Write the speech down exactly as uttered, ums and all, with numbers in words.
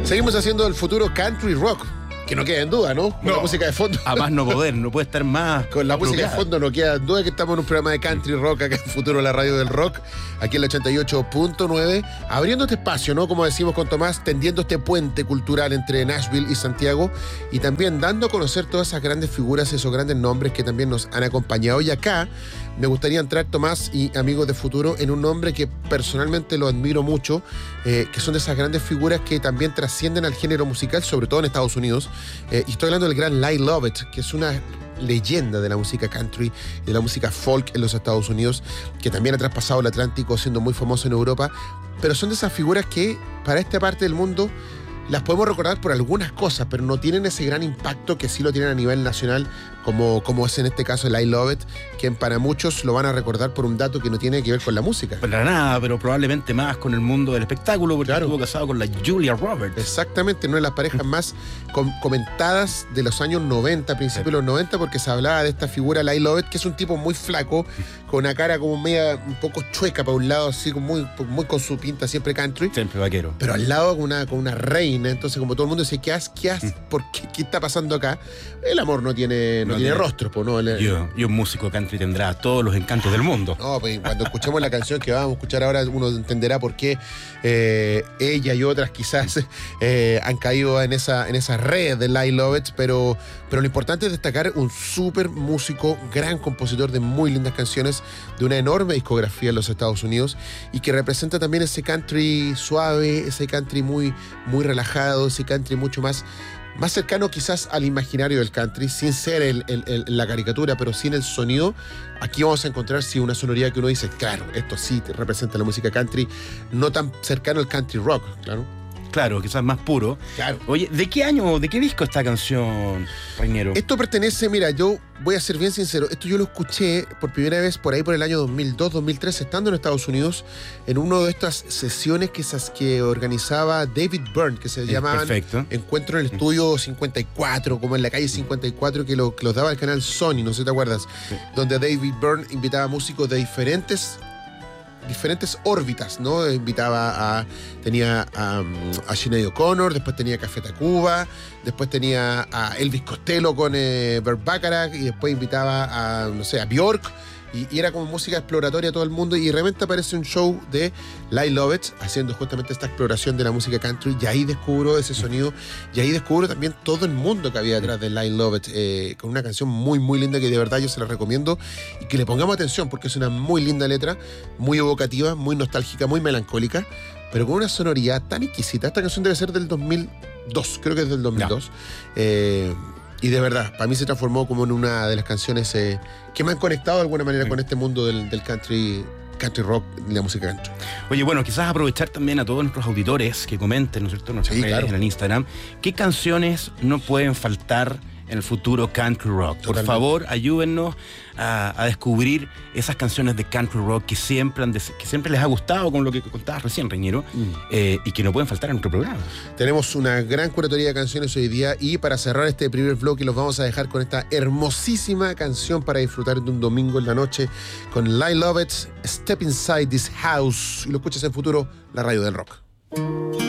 Seguimos haciendo el futuro country rock, que no queda en duda, ¿no? Con No. la música de fondo. A más no poder, no puede estar más. Con la música de apropiada. fondo no queda en duda que estamos en un programa de country rock acá en Futuro, la radio del rock, aquí en la ochenta y ocho punto nueve, abriendo este espacio, ¿no? Como decimos con Tomás, tendiendo este puente cultural entre Nashville y Santiago y también dando a conocer todas esas grandes figuras, esos grandes nombres que también nos han acompañado. Y acá me gustaría entrar, Tomás y amigos de Futuro, en un nombre que personalmente lo admiro mucho, eh, que son de esas grandes figuras que también trascienden al género musical, sobre todo en Estados Unidos. Eh, y estoy hablando del gran Lyle Lovett, que es una leyenda de la música country y de la música folk en los Estados Unidos, que también ha traspasado el Atlántico siendo muy famoso en Europa. Pero son de esas figuras que para esta parte del mundo las podemos recordar por algunas cosas, pero no tienen ese gran impacto que sí lo tienen a nivel nacional, como, como es en este caso Lyle Lovett, que para muchos lo van a recordar por un dato que no tiene que ver con la música. Para nada, pero probablemente más con el mundo del espectáculo, porque Claro. estuvo casado con la Julia Roberts. Exactamente, una de las parejas más com- comentadas de los años noventa, principios de los noventa, porque se hablaba de esta figura Lyle Lovett, que es un tipo muy flaco, con una cara como media, un poco chueca para un lado, así como muy, muy con su pinta siempre country, Siempre vaquero. pero al lado con una, con una reina. Entonces, como todo el mundo dice, ¿qué haces? ¿Qué haces? ¿Por qué? ¿Qué está pasando acá? El amor no tiene, no No tiene tiene- rostro, pues, ¿no? El- Yo, y un músico country tendrá todos los encantos del mundo. No, pues cuando escuchemos la canción que vamos a escuchar ahora, uno entenderá por qué eh, ella y otras quizás eh, han caído en esa, en esa red de Lyle Lovett, pero, pero lo importante es destacar un súper músico, gran compositor de muy lindas canciones, de una enorme discografía en los Estados Unidos y que representa también ese country suave, ese country muy, muy relajado, ese country mucho más más cercano quizás al imaginario del country, sin ser el, el- el- la caricatura, pero sin el sonido. Aquí vamos a encontrar sí una sonoridad que uno dice, claro, esto sí te representa la música country, no tan cercano al country rock, claro. Claro, quizás más puro. Claro. Oye, ¿de qué año, de qué disco esta canción, Reñero? Esto pertenece, mira, yo voy a ser bien sincero, esto yo lo escuché por primera vez por ahí por el año dos mil dos, dos mil tres, estando en Estados Unidos, en una de estas sesiones que, esas que organizaba David Byrne, que se Eh, llamaban Perfecto. Encuentro en el Estudio cincuenta y cuatro, como en la calle cincuenta y cuatro, que, lo, que los daba el canal Sony, no sé si te acuerdas, Sí. donde David Byrne invitaba músicos de diferentes diferentes órbitas, ¿no? Invitaba a, tenía a, a Sinead O'Connor, después tenía a Café Tacuba, después tenía a Elvis Costello con eh, Burt Bacharach y después invitaba a, no sé, a Bjork. Y, y era como música exploratoria a todo el mundo y de repente aparece un show de Lyle Lovett haciendo justamente esta exploración de la música country y ahí descubro ese sonido y ahí descubro también todo el mundo que había detrás de Lyle Lovett, eh, con una canción muy muy linda que de verdad yo se la recomiendo y que le pongamos atención porque es una muy linda letra, muy evocativa, muy nostálgica, muy melancólica, pero con una sonoridad tan exquisita. Esta canción debe ser del dos mil dos, creo que es del dos mil dos. Eh, y de verdad, para mí se transformó como en una de las canciones eh, que me han conectado de alguna manera Sí. con este mundo del, del country, country rock y la música country. Oye, bueno, quizás aprovechar también a todos nuestros auditores que comenten, ¿no es cierto?, en nuestras Sí, redes, claro. en el Instagram, qué canciones no pueden faltar en el futuro country rock. Por Totalmente. favor, ayúdennos a, a descubrir esas canciones de country rock que siempre, han des- que siempre les ha gustado, con lo que contabas recién, Reñero, eh, y que no pueden faltar en nuestro programa. Tenemos una gran curatoría de canciones hoy día y para cerrar este primer bloque los vamos a dejar con esta hermosísima canción para disfrutar de un domingo en la noche con Lyle Lovett, Step Inside This House. Y lo escuchas en Futuro, la radio del rock.